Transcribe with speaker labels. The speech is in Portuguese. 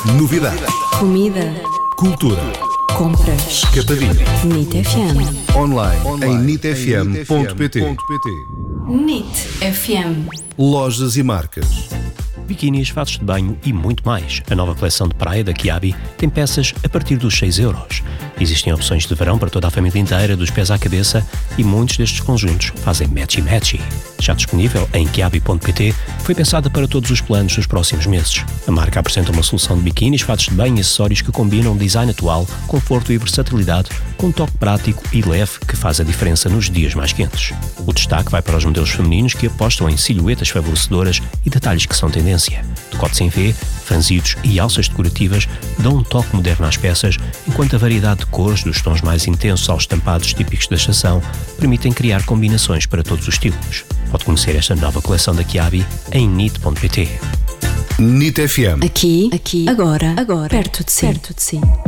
Speaker 1: Novidades.
Speaker 2: Comida.
Speaker 1: Cultura.
Speaker 2: Compras.
Speaker 1: Capadinha.
Speaker 2: NIT FM.
Speaker 1: Online em nitfm.pt.
Speaker 2: NIT FM.
Speaker 1: Lojas e marcas.
Speaker 3: Biquinis, fatos de banho e muito mais. A nova coleção de praia da Kiabi tem peças a partir dos 6€. Existem opções de verão para toda a família inteira, dos pés à cabeça, e muitos destes conjuntos fazem matchy-matchy. Já disponível em kiabi.pt, foi pensada para todos os planos dos próximos meses. A marca apresenta uma solução de biquinis, fatos de banho e acessórios que combinam design atual, conforto e versatilidade, com um toque prático e leve que faz a diferença nos dias mais quentes. O destaque vai para os modelos femininos que apostam em silhuetas favorecedoras e detalhes que são tendência. Decotes em V, franzidos e alças decorativas dão um toque moderno às peças, enquanto a variedade de cores, dos tons mais intensos aos estampados típicos da estação, permitem criar combinações para todos os estilos. Pode conhecer esta nova coleção da Kiabi em nit.pt.
Speaker 1: NIT FM.
Speaker 2: Aqui, agora, perto de si.